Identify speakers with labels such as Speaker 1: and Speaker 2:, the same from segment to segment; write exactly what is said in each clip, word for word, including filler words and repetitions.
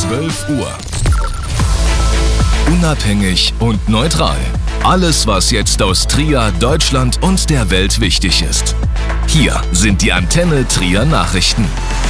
Speaker 1: zwölf Uhr. Unabhängig und neutral. Alles, was jetzt aus Trier, Deutschland und der Welt wichtig ist. Hier sind die Antenne Trier Nachrichten.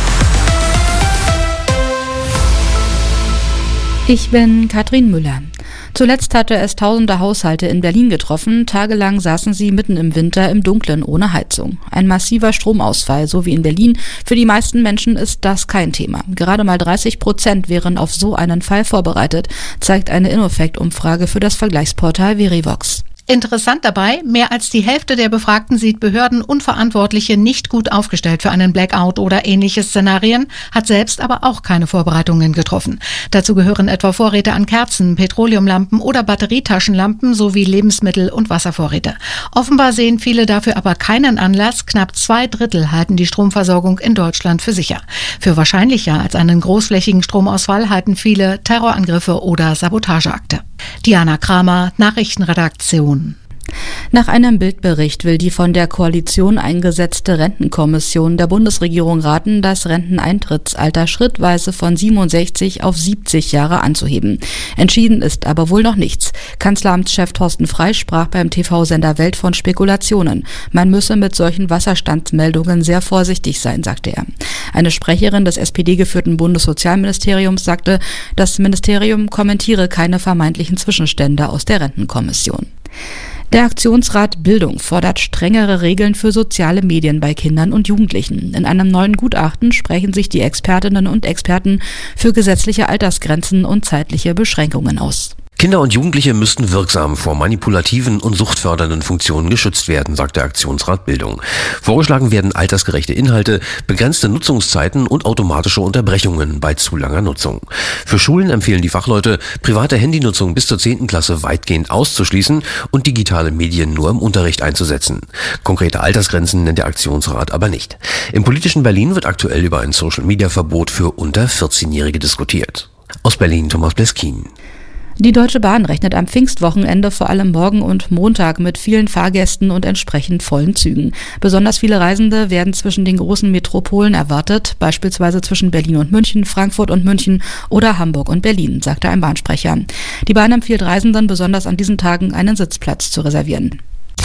Speaker 2: Ich bin Katrin Müller. Zuletzt hatte es tausende Haushalte in Berlin getroffen. Tagelang saßen sie mitten im Winter im Dunkeln ohne Heizung. Ein massiver Stromausfall, so wie in Berlin. Für die meisten Menschen ist das kein Thema. Gerade mal dreißig Prozent wären auf so einen Fall vorbereitet, zeigt eine Innofect-Umfrage für das Vergleichsportal Verivox.
Speaker 3: Interessant dabei, mehr als die Hälfte der Befragten sieht Behörden und Verantwortliche nicht gut aufgestellt für einen Blackout oder ähnliche Szenarien, hat selbst aber auch keine Vorbereitungen getroffen. Dazu gehören etwa Vorräte an Kerzen, Petroleumlampen oder Batterietaschenlampen sowie Lebensmittel- und Wasservorräte. Offenbar sehen viele dafür aber keinen Anlass. Knapp zwei Drittel halten die Stromversorgung in Deutschland für sicher. Für wahrscheinlicher als einen großflächigen Stromausfall halten viele Terrorangriffe oder Sabotageakte. Diana Kramer, Nachrichtenredaktion.
Speaker 2: Nach einem Bildbericht will die von der Koalition eingesetzte Rentenkommission der Bundesregierung raten, das Renteneintrittsalter schrittweise von siebenundsechzig auf siebzig Jahre anzuheben. Entschieden ist aber wohl noch nichts. Kanzleramtschef Thorsten Frey sprach beim T V-Sender Welt von Spekulationen. Man müsse mit solchen Wasserstandsmeldungen sehr vorsichtig sein, sagte er. Eine Sprecherin des S P D-geführten Bundessozialministeriums sagte, das Ministerium kommentiere keine vermeintlichen Zwischenstände aus der Rentenkommission. Der Aktionsrat Bildung fordert strengere Regeln für soziale Medien bei Kindern und Jugendlichen. In einem neuen Gutachten sprechen sich die Expertinnen und Experten für gesetzliche Altersgrenzen und zeitliche Beschränkungen aus.
Speaker 4: Kinder und Jugendliche müssten wirksam vor manipulativen und suchtfördernden Funktionen geschützt werden, sagt der Aktionsrat Bildung. Vorgeschlagen werden altersgerechte Inhalte, begrenzte Nutzungszeiten und automatische Unterbrechungen bei zu langer Nutzung. Für Schulen empfehlen die Fachleute, private Handynutzung bis zur zehnten Klasse weitgehend auszuschließen und digitale Medien nur im Unterricht einzusetzen. Konkrete Altersgrenzen nennt der Aktionsrat aber nicht. Im politischen Berlin wird aktuell über ein Social-Media-Verbot für unter vierzehnjährige diskutiert. Aus Berlin Thomas Bleskin.
Speaker 2: Die Deutsche Bahn rechnet am Pfingstwochenende vor allem morgen und Montag mit vielen Fahrgästen und entsprechend vollen Zügen. Besonders viele Reisende werden zwischen den großen Metropolen erwartet, beispielsweise zwischen Berlin und München, Frankfurt und München oder Hamburg und Berlin, sagte ein Bahnsprecher. Die Bahn empfiehlt Reisenden besonders an diesen Tagen einen Sitzplatz zu reservieren.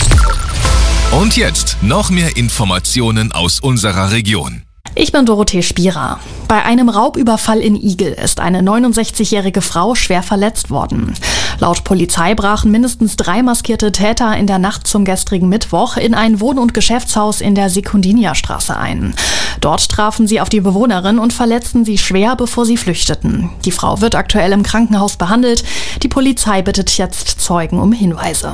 Speaker 1: Und jetzt noch mehr Informationen aus unserer Region.
Speaker 5: Ich bin Dorothee Spierer. Bei einem Raubüberfall in Igel ist eine neunundsechzigjährige Frau schwer verletzt worden. Laut Polizei brachen mindestens drei maskierte Täter in der Nacht zum gestrigen Mittwoch in ein Wohn- und Geschäftshaus in der Sekundinia-Straße ein. Dort trafen sie auf die Bewohnerin und verletzten sie schwer, bevor sie flüchteten. Die Frau wird aktuell im Krankenhaus behandelt. Die Polizei bittet jetzt Zeugen um Hinweise.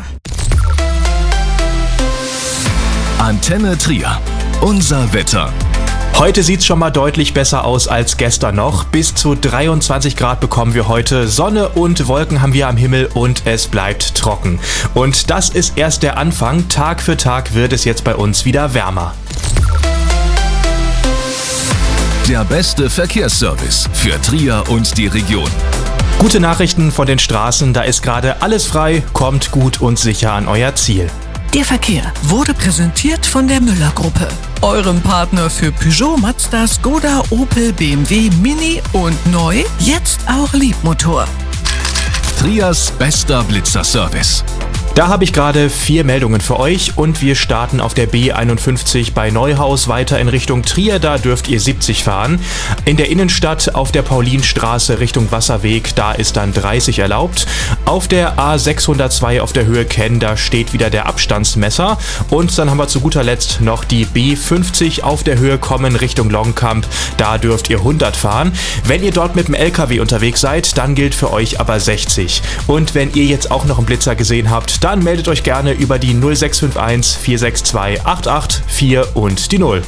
Speaker 1: Antenne Trier. Unser Wetter.
Speaker 6: Heute sieht's schon mal deutlich besser aus als gestern noch. Bis zu dreiundzwanzig Grad bekommen wir heute. Sonne und Wolken haben wir am Himmel und es bleibt trocken. Und das ist erst der Anfang. Tag für Tag wird es jetzt bei uns wieder wärmer.
Speaker 1: Der beste Verkehrsservice für Trier und die Region.
Speaker 6: Gute Nachrichten von den Straßen. Da ist gerade alles frei. Kommt gut und sicher an euer Ziel.
Speaker 7: Der Verkehr wurde präsentiert von der Müller-Gruppe, eurem Partner für Peugeot, Mazda, Skoda, Opel, B M W, Mini und neu, jetzt auch Liebmotor.
Speaker 1: Triers bester Blitzerservice.
Speaker 6: Da habe ich gerade vier Meldungen für euch und wir starten auf der B einundfünfzig bei Neuhaus weiter in Richtung Trier, da dürft ihr siebzig fahren. In der Innenstadt auf der Paulinstraße Richtung Wasserweg, da ist dann dreißig erlaubt. Auf der A sechshundertzwei auf der Höhe Kenn, da steht wieder der Abstandsmesser. Und dann haben wir zu guter Letzt noch die B fünfzig auf der Höhe Kommen Richtung Longkamp, da dürft ihr hundert fahren. Wenn ihr dort mit dem L K W unterwegs seid, dann gilt für euch aber sechzig. Und wenn ihr jetzt auch noch einen Blitzer gesehen habt, dann meldet euch gerne über die null sechs fünf eins vier sechs zwei acht acht vier und die null.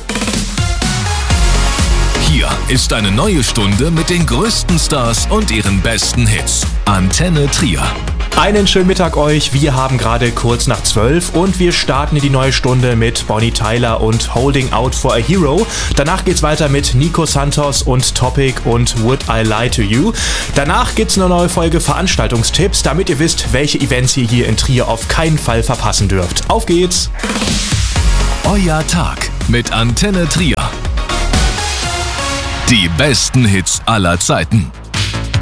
Speaker 1: Hier ist eine neue Stunde mit den größten Stars und ihren besten Hits. Antenne Trier.
Speaker 6: Einen schönen Mittag euch. Wir haben gerade kurz nach zwölf und wir starten in die neue Stunde mit Bonnie Tyler und Holding Out for a Hero. Danach geht's weiter mit Nico Santos und Topic und Would I Lie to You. Danach gibt's eine neue Folge Veranstaltungstipps, damit ihr wisst, welche Events ihr hier in Trier auf keinen Fall verpassen dürft. Auf geht's!
Speaker 1: Euer Tag mit Antenne Trier. Die besten Hits aller Zeiten.